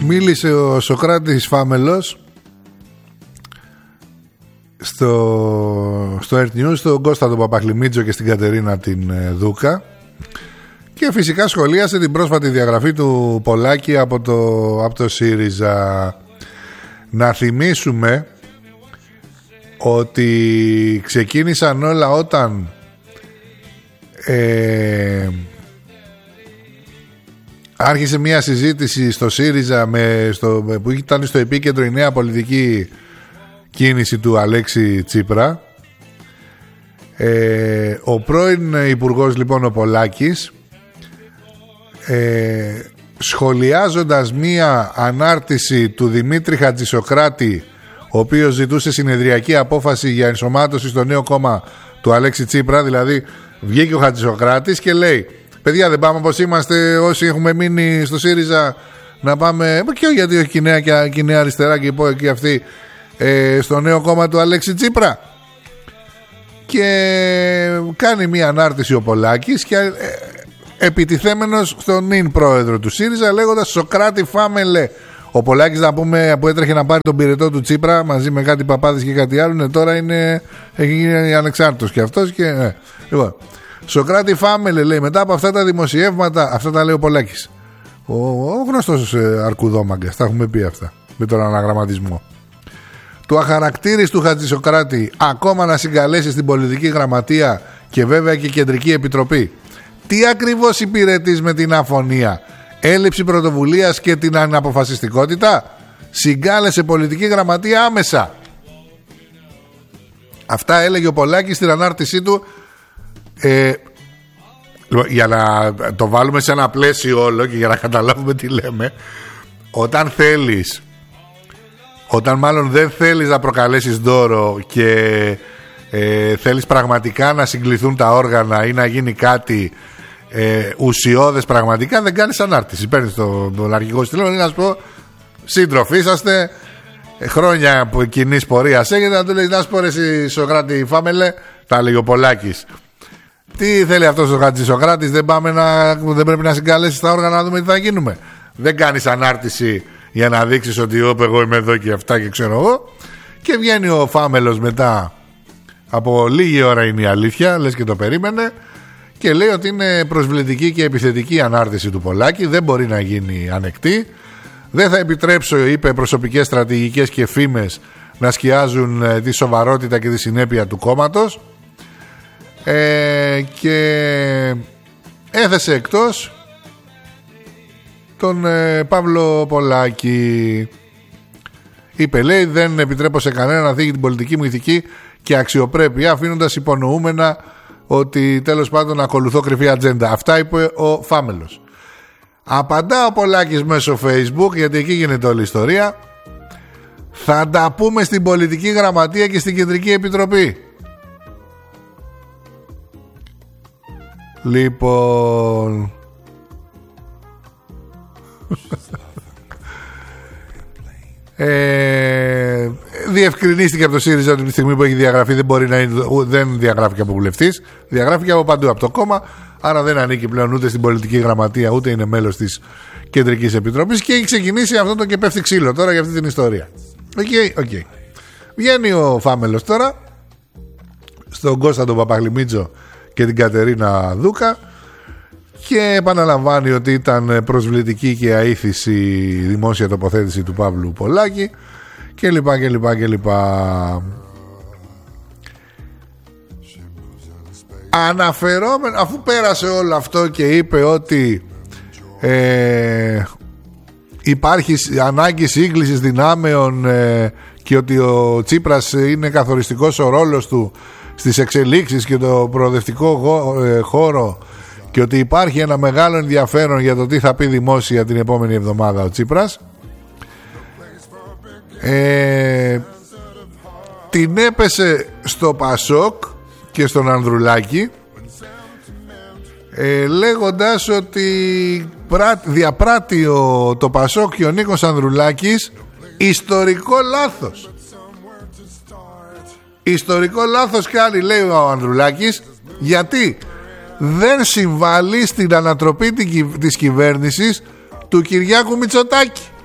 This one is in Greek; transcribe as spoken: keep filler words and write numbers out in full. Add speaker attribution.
Speaker 1: Μίλησε ο Σωκράτης Φάμελος στο, στο Earth News, στον Κώστα τον Παπαχλημίτζο και στην Κατερίνα την Δούκα, και φυσικά σχολίασε την πρόσφατη διαγραφή του Πολάκη από το, από το ΣΥΡΙΖΑ. Να θυμίσουμε ότι ξεκίνησαν όλα όταν ε, άρχισε μια συζήτηση στο ΣΥΡΙΖΑ με, στο, που ήταν στο επίκεντρο η νέα πολιτική κίνηση του Αλέξη Τσίπρα. ε, ο πρώην υπουργός λοιπόν ο Πολάκης, ε, σχολιάζοντας μία ανάρτηση του Δημήτρη Χατζησοκράτη, ο οποίος ζητούσε συνεδριακή απόφαση για ενσωμάτωση στο νέο κόμμα του Αλέξη Τσίπρα, δηλαδή βγήκε ο Χατζησοκράτης και λέει: παιδιά, δεν πάμε όπως είμαστε όσοι έχουμε μείνει στο ΣΥΡΙΖΑ, να πάμε, και γιατί όχι, και η νέα, και η νέα αριστερά και, και αυτή, ε, στο νέο κόμμα του Αλέξη Τσίπρα. Και κάνει μία ανάρτηση ο Πολάκης και ε, επιτιθέμενος στον νυν πρόεδρο του ΣΥΡΙΖΑ, λέγοντας: Σωκράτη Φάμελε. Ο Πολάκης, να πούμε, που έτρεχε να πάρει τον πυρετό του Τσίπρα μαζί με κάτι παπάδες και κάτι άλλο, ναι, τώρα είναι, έχει γίνει ανεξάρτητος και αυτός και, ναι. Λοιπόν, Σωκράτη Φάμελε, λέει, μετά από αυτά τα δημοσιεύματα, αυτά τα λέει ο Πολάκης, ο, ο γνωστός ε, αρκουδόμαγκας, τα έχουμε πει αυτά με τον αναγραμματισμό του αχαρακτήριστου Χατζησοκράτη, ακόμα να συγκαλέσει στην πολιτική γραμματεία και βέβαια και κεντρική επιτροπή. Τι ακριβώς υπηρετείς με την αφωνία? Έλλειψη πρωτοβουλίας και την αναποφασιστικότητα? Συγκάλεσε πολιτική γραμματεία άμεσα. Αυτά έλεγε ο Πολάκης στην ανάρτησή του, ε, για να το βάλουμε σε ένα πλαίσιο όλο και για να καταλάβουμε τι λέμε. Όταν θέλεις, όταν μάλλον δεν θέλεις να προκαλέσεις δώρο και ε, θέλεις πραγματικά να συγκληθούν τα όργανα ή να γίνει κάτι ε, ουσιώδες πραγματικά, δεν κάνεις ανάρτηση. Παίρνεις τον, τον αρχηγό σου τηλέφωνο, να σου πω: σύντροφοι είσαστε, χρόνια που κοινής πορείας έγινε, να του λέει: να σου πω, εσύ Σωκράτη Φάμελε, τα λέει ο Πολάκης, τι θέλει αυτός ο Χατζησοκράτης, δεν, πάμε να, δεν πρέπει να συγκαλέσεις τα όργανα να δούμε τι θα γίνουμε? Δεν κάνεις ανάρτηση για να δείξεις ότι όπ, εγώ είμαι εδώ και αυτά και ξέρω εγώ. Και βγαίνει ο Φάμελος μετά από λίγη ώρα, είναι η αλήθεια, λες και το περίμενε, και λέει ότι είναι προσβλητική και επιθετική ανάρτηση του Πολάκη, δεν μπορεί να γίνει ανεκτή. Δεν θα επιτρέψω, είπε, προσωπικές στρατηγικές και φήμες να σκιάζουν ε, τη σοβαρότητα και τη συνέπεια του κόμματος, ε, και έθεσε εκτός τον ε, Παύλο Πολάκη. Είπε, λέει, δεν επιτρέπω σε κανένα να θίγει την πολιτική μου ηθική και αξιοπρέπεια, αφήνοντας υπονοούμενα ότι τέλος πάντων ακολουθώ κρυφή ατζέντα. Αυτά είπε ο Φάμελος. Απαντά ο Πολάκης μέσω Facebook, γιατί εκεί γίνεται όλη η ιστορία: θα τα πούμε στην πολιτική γραμματεία και στην κεντρική επιτροπή. Λοιπόν, ε, διευκρινίστηκε από το ΣΥΡΙΖΑ ότι τη στιγμή που έχει διαγραφεί δεν μπορεί να είναι, δεν διαγράφηκε από βουλευτής, διαγράφηκε από παντού από το κόμμα, άρα δεν ανήκει πλέον ούτε στην πολιτική γραμματεία ούτε είναι μέλος της κεντρικής επιτροπής, και έχει ξεκινήσει αυτό το και πέφτει ξύλο τώρα για αυτή την ιστορία. Οκ, okay, οκ. Okay. Βγαίνει ο Φάμελος τώρα στον Κώστα τον Παπαχλημίτζο και την Κατερίνα Δούκα και επαναλαμβάνει ότι ήταν προσβλητική και αήθηση δημόσια τοποθέτηση του Παύλου Πολάκη και λοιπά και λοιπά και λοιπά. Αναφερόμενο, αφού πέρασε όλο αυτό και είπε ότι ε, υπάρχει ανάγκη σύγκλησης δυνάμεων ε, και ότι ο Τσίπρας είναι καθοριστικός ο ρόλος του στις εξελίξεις και το προοδευτικό χώρο και ότι υπάρχει ένα μεγάλο ενδιαφέρον για το τι θα πει δημόσια την επόμενη εβδομάδα ο Τσίπρας, ε, την έπεσε στο Πασόκ και στον Ανδρουλάκη, ε, λέγοντας ότι διαπράττει ο, το Πασόκ και ο Νίκος Ανδρουλάκης ιστορικό λάθος. Ιστορικό λάθος κάνει, λέει ο Ανδρουλάκης, γιατί δεν συμβάλλει στην ανατροπή της κυβέρνησης του Κυριάκου Μητσοτάκη.